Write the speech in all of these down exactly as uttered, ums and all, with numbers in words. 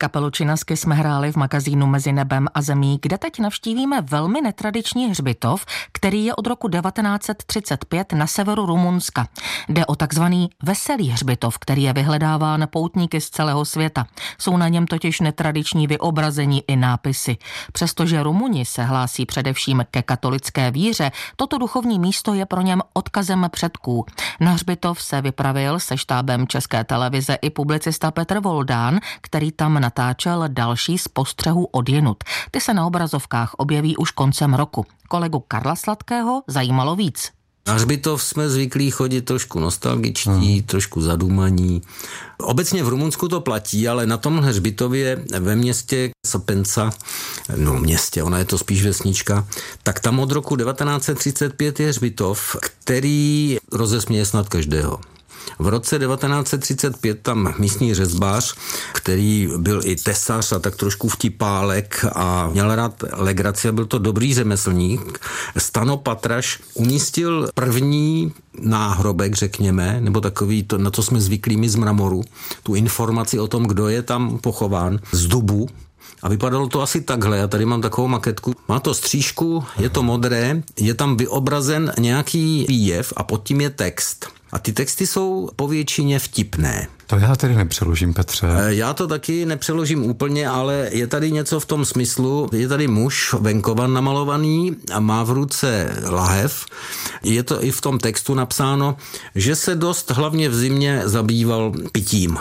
Kapelu Činasky jsme hráli v magazínu Mezi nebem a zemí, kde teď navštívíme velmi netradiční hřbitov, který je od roku devatenáct set třicet pět na severu Rumunska. Jde o takzvaný veselý hřbitov, který je vyhledáván poutníky z celého světa. Jsou na něm totiž netradiční vyobrazení i nápisy. Přestože Rumuni se hlásí především ke katolické víře, toto duchovní místo je pro něm odkazem předků. Na hřbitov se vypravil se štábem České televize i publicista Petr Voldán, který tam natáčel další z postřehů odjinud. Ty se na obrazovkách objeví už koncem roku. Kolegu Karla Sladkého zajímalo víc. Na hřbitov jsme zvyklí chodit trošku nostalgičtí, hmm. trošku zadumaní. Obecně v Rumunsku to platí, ale na tom hřbitově ve městě Sepenca, no městě, ona je to spíš vesnička, tak tam od roku devatenáct set třicet pět je hřbitov, který rozesměje snad každého. V roce devatenáct set třicet pět tam místní řezbář, který byl i tesař a tak trošku vtipálek a měl rád legraci a byl to dobrý řemeslník, Stano Patraš umístil první náhrobek, řekněme, nebo takový, to, na co jsme zvyklí my z mramoru, tu informaci o tom, kdo je tam pochován, z dubu. A vypadalo to asi takhle, já tady mám takovou maketku. Má to střížku, je to modré, je tam vyobrazen nějaký výjev a pod tím je text. A ty texty jsou povětšině vtipné. To já tedy nepřeložím, Petře. Já to taky nepřeložím úplně, ale je tady něco v tom smyslu, je tady muž venkovan namalovaný a má v ruce lahev. Je to i v tom textu napsáno, že se dost hlavně v zimě zabýval pitím.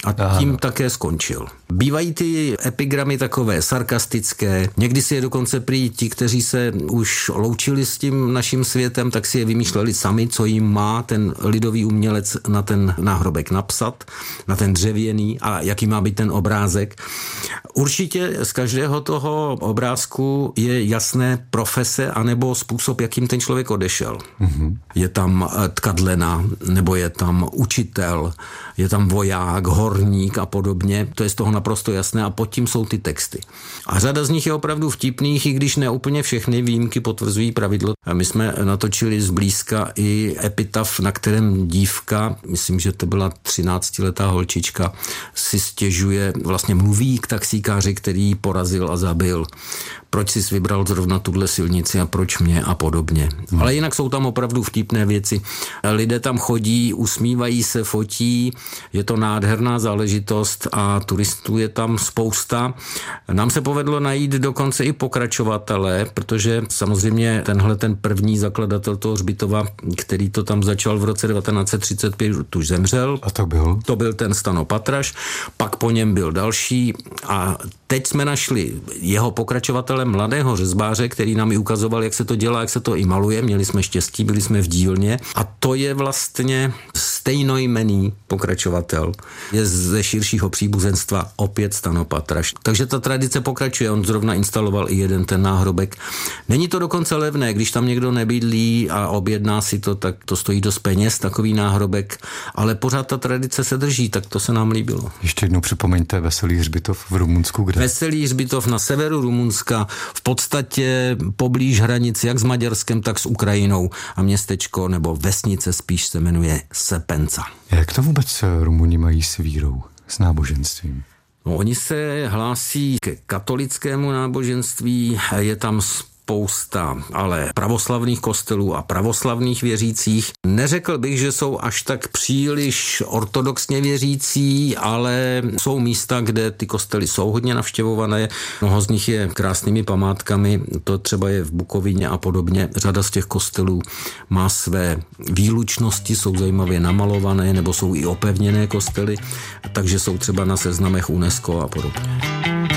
A tím také skončil. Bývají ty epigramy takové sarkastické, někdy si je dokonce prý ti, kteří se už loučili s tím naším světem, tak si je vymýšleli sami, co jim má ten lidový umělec na ten náhrobek napsat, na ten dřevěný a jaký má být ten obrázek. Určitě z každého toho obrázku je jasné profese anebo způsob, jakým ten člověk odešel. Mm-hmm. Je tam tkadlena, nebo je tam učitel, je tam voják, horník a podobně. To je z toho naprosto jasné a pod tím jsou ty texty. A řada z nich je opravdu vtipných, i když ne úplně všechny výjimky potvrzují pravidlo. A my jsme natočili zblízka i epitaf, na kterém dívka, myslím, že to byla třináctiletá holčička, si stěžuje, vlastně mluví k taxíkáři, který ji porazil a zabil. Proč jsi vybral zrovna tuhle silnici a proč mě a podobně. Hmm. Ale jinak jsou tam opravdu vtipné věci. Lidé tam chodí, usmívají se, fotí, je to nádherná záležitost a turistů je tam spousta. Nám se povedlo najít dokonce i pokračovatele, protože samozřejmě tenhle ten první zakladatel toho hřbitova, který to tam začal v roce devatenáct set třicet pět, už zemřel. A to byl? To byl ten Stano Patraš, pak po něm byl další a teď jsme našli jeho pokračovatele, mladého řezbáře, který nám i ukazoval, jak se to dělá, jak se to i maluje. Měli jsme štěstí, byli jsme v dílně a to je vlastně stejnojmenný pokračovatel. Je ze širšího příbuzenstva opět Stano Patraš. Takže ta tradice pokračuje, on zrovna instaloval i jeden ten náhrobek. Není to dokonce levné, když tam někdo nebydlí a objedná si to, tak to stojí dost peněz, takový náhrobek, ale pořád ta tradice se drží, tak to se nám líbilo. Ještě jednou připomeňte Veselý hřbitov v Rumunsku, kde? Veselý hřbitov na severu Rumunska, v podstatě poblíž hranic jak s Maďarskem, tak s Ukrajinou a městečko nebo vesnice spíš se jmenuje Sepenca. Jak to vůbec Rumuni mají s vírou, s náboženstvím? No, oni se hlásí ke katolickému náboženství, je tam spousta ale pravoslavných kostelů a pravoslavných věřících. Neřekl bych, že jsou až tak příliš ortodoxně věřící, ale jsou místa, kde ty kostely jsou hodně navštěvované. Mnoho z nich je krásnými památkami, to třeba je v Bukovině a podobně. Řada z těch kostelů má své výlučnosti, jsou zajímavě namalované nebo jsou i opevněné kostely, takže jsou třeba na seznamech UNESCO a podobně.